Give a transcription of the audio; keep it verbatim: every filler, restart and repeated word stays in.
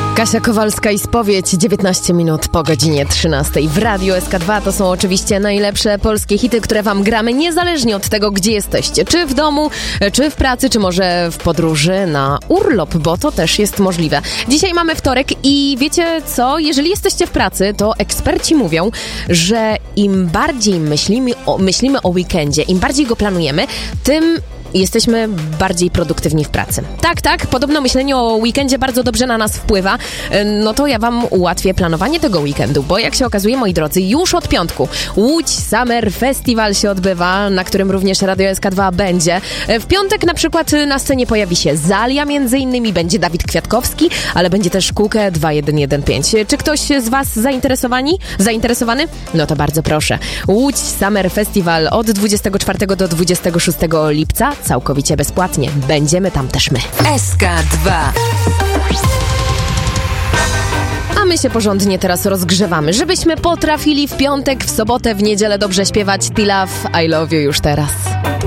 Kasia Kowalska i Spowiedź, dziewiętnaście minut po godzinie trzynastej. W Radiu S K dwa to są oczywiście najlepsze polskie hity, które wam gramy niezależnie od tego, gdzie jesteście. Czy w domu, czy w pracy, czy może w podróży na urlop, bo to też jest możliwe. Dzisiaj mamy wtorek i wiecie co? Jeżeli jesteście w pracy, to eksperci mówią, że im bardziej myślimy o, myślimy o weekendzie, im bardziej go planujemy, tym jesteśmy bardziej produktywni w pracy. Tak, tak, podobno myślenie o weekendzie bardzo dobrze na nas wpływa. No to ja wam ułatwię planowanie tego weekendu, bo jak się okazuje, moi drodzy, już od piątku Łódź Summer Festival się odbywa, na którym również Radio S K dwa będzie. W piątek na przykład na scenie pojawi się Zalia, między innymi będzie Dawid Kwiatkowski, ale będzie też Kukę dwa jeden jeden pięć. Czy ktoś z was zainteresowani? Zainteresowany? No to bardzo proszę. Łódź Summer Festival od dwudziestego czwartego do dwudziestego szóstego lipca. Całkowicie bezpłatnie. Będziemy tam też my. S K dwa. A my się porządnie teraz rozgrzewamy, żebyśmy potrafili w piątek, w sobotę, w niedzielę dobrze śpiewać T-Love, I Love You już teraz.